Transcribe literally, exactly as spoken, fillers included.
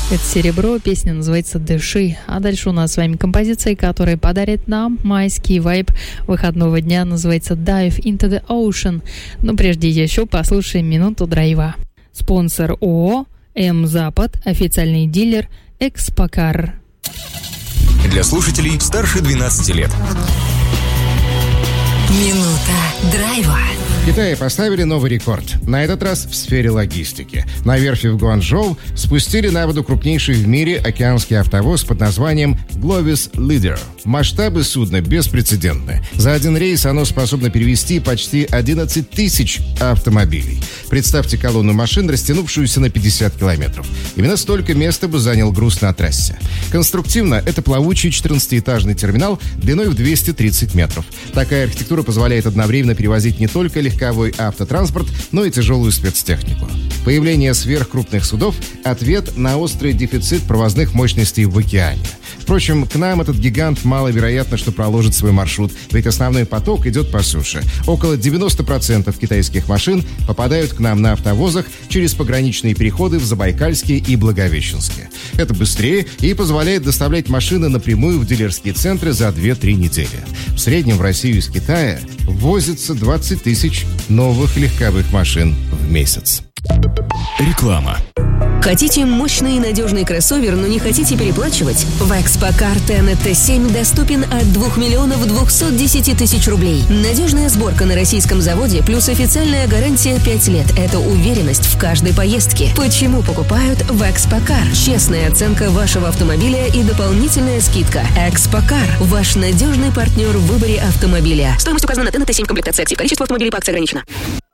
Это «Серебро», песня называется «Дыши». А дальше у нас с вами композиция, которая подарит нам майский вайб выходного дня, называется «Dive into the Ocean». Но прежде еще послушаем минуту драйва. Спонсор ООО «М-Запад», официальный дилер «Экспокар». Для слушателей старше двенадцати лет. Минута драйва. В Китае поставили новый рекорд. На этот раз в сфере логистики. На верфи в Гуанчжоу спустили на воду крупнейший в мире океанский автовоз под названием Glovis Leader. Масштабы судна беспрецедентны. За один рейс оно способно перевезти почти одиннадцать тысяч автомобилей. Представьте колонну машин, растянувшуюся на пятьдесят километров. Именно столько места бы занял груз на трассе. Конструктивно это плавучий четырнадцатиэтажный терминал длиной в двести тридцать метров. Такая архитектура позволяет одновременно перевозить не только легковой автотранспорт, но и тяжелую спецтехнику. Появление сверхкрупных судов – ответ на острый дефицит провозных мощностей в океане. Впрочем, к нам этот гигант маловероятно, что проложит свой маршрут, ведь основной поток идет по суше. Около девяносто процентов китайских машин попадают к нам на автовозах через пограничные переходы в Забайкальске и Благовещенске. Это быстрее и позволяет доставлять машины напрямую в дилерские центры за две-три недели. В среднем в Россию из Китая возится двадцать тысяч новых легковых машин в месяц. Реклама. Хотите мощный и надежный кроссовер, но не хотите переплачивать? В Экспокар Тена Т семь доступен от двух миллионов двухсот десяти тысяч рублей. Надежная сборка на российском заводе плюс официальная гарантия пять лет. Это уверенность в каждой поездке. Почему покупают в Экспокар? Честная оценка вашего автомобиля и дополнительная скидка. Экспокар – ваш надежный партнер в выборе автомобиля. Стоимость указана на Тена Т семь комплектация актив. Количество автомобилей по акции ограничено.